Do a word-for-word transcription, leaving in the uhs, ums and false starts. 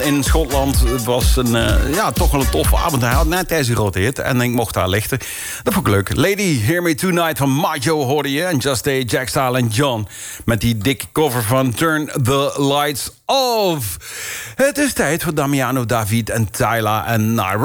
in Schotland. Het was een, uh, ja, toch wel een toffe avond. Hij had net deze grote hit en ik mocht daar lichten. Dat vond ik leuk. Lady, Hear Me Tonight van Majo hoorde je. En Just A, Jack Style en John. Met die dikke cover van Turn the Lights Off. Het is tijd voor Damiano, David en Tyla en Naira.